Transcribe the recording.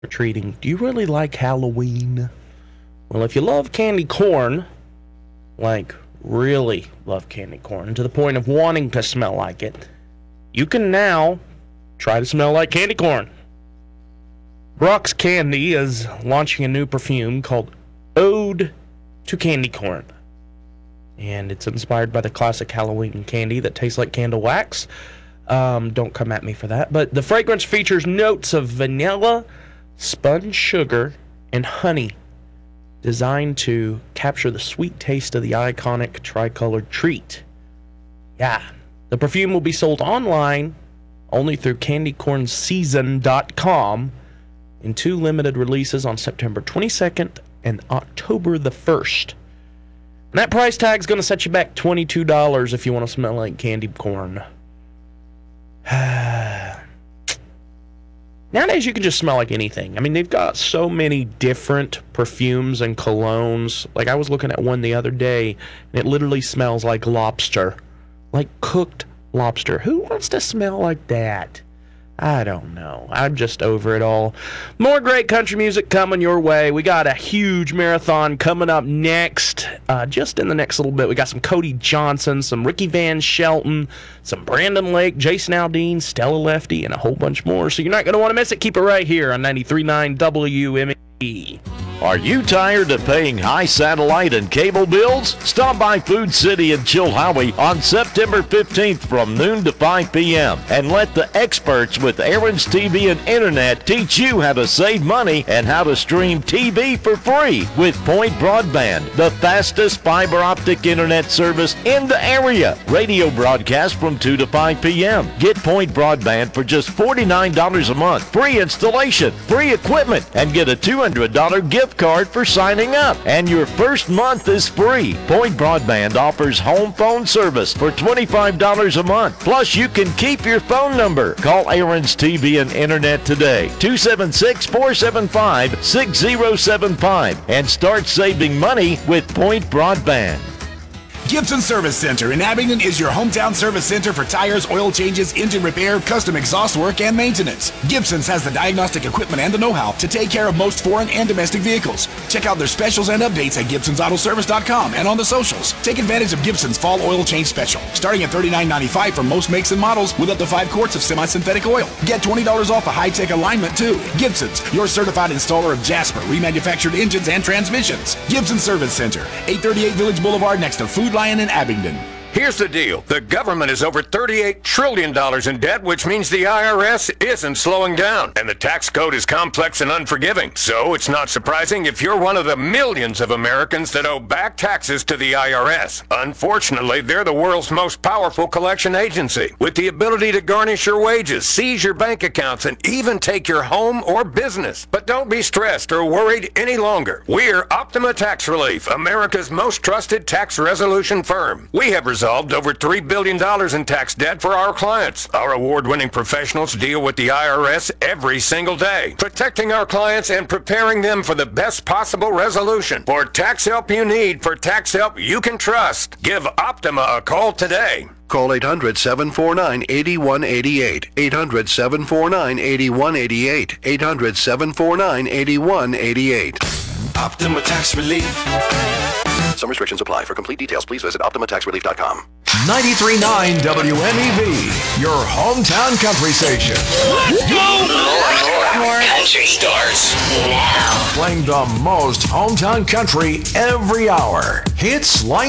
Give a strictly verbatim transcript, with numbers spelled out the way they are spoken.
Treating. Do you really like Halloween? Well, if you love candy corn, like really love candy corn to the point of wanting to smell like it, you can now try to smell like candy corn. Brach's Candy is launching a new perfume called Ode to Candy Corn. And it's inspired by the classic Halloween candy that tastes like candle wax. Um, don't come at me for that. But the fragrance features notes of vanilla, spun sugar, and honey, designed to capture the sweet taste of the iconic tricolored treat. Yeah, the perfume will be sold online only through candy corn season dot com in two limited releases on September twenty-second and October the first. And that price tag's going to set you back twenty-two dollars if you want to smell like candy corn. Nowadays, you can just smell like anything. I mean, they've got so many different perfumes and colognes. Like, I was looking at one the other day, and it literally smells like lobster. Like cooked lobster. Who wants to smell like that? I don't know. I'm just over it all. More great country music coming your way. We got a huge marathon coming up next. Uh, just in the next little bit, we got some Cody Johnson, some Ricky Van Shelton, some Brandon Lake, Jason Aldean, Stella Lefty, and a whole bunch more. So you're not going to want to miss it. Keep it right here on ninety-three point nine W M E. Are you tired of paying high satellite and cable bills? Stop by Food City in Chilhowie on September fifteenth from noon to five p.m. and let the experts with Aaron's T V and Internet teach you how to save money and how to stream T V for free with Point Broadband, the fastest fiber optic internet service in the area. Radio broadcast from two to five p.m. Get Point Broadband for just forty-nine dollars a month, free installation, free equipment, and get a two hundred dollars gift card for signing up. And your first month is free. Point Broadband offers home phone service for twenty-five dollars a month. Plus, you can keep your phone number. Call Aaron's T V and Internet today, two seven six, four seven five, six zero seven five, and start saving money with Point Broadband. Gibson Service Center in Abingdon is your hometown service center for tires, oil changes, engine repair, custom exhaust work, and maintenance. Gibson's has the diagnostic equipment and the know-how to take care of most foreign and domestic vehicles. Check out their specials and updates at Gibsons Auto Service dot com and on the socials. Take advantage of Gibson's Fall Oil Change Special, starting at thirty-nine ninety-five for most makes and models with up to five quarts of semi-synthetic oil. Get twenty dollars off a high-tech alignment, too. Gibson's, your certified installer of Jasper remanufactured engines and transmissions. Gibson Service Center, eight thirty-eight Village Boulevard next to Food Lion in Abingdon. Here's the deal. The government is over thirty-eight trillion dollars in debt, which means the I R S isn't slowing down. And the tax code is complex and unforgiving. So it's not surprising if you're one of the millions of Americans that owe back taxes to the I R S. Unfortunately, they're the world's most powerful collection agency, with the ability to garnish your wages, seize your bank accounts, and even take your home or business. But don't be stressed or worried any longer. We're Optima Tax Relief, America's most trusted tax resolution firm. We have resolved over three billion dollars in tax debt for our clients. Our award-winning professionals deal with the I R S every single day, protecting our clients and preparing them for the best possible resolution. For tax help you need, for tax help you can trust, give Optima a call today. Call eight hundred, seven four nine, eight one eight eight. eight hundred, seven four nine, eight one eight eight. eight hundred, seven four nine, eight one eight eight. Optima Tax Relief. Some restrictions apply. For complete details, please visit Optima Tax Relief dot com. ninety-three point nine W M E V, your hometown country station. More, more country starts now. Playing the most hometown country every hour. Hits like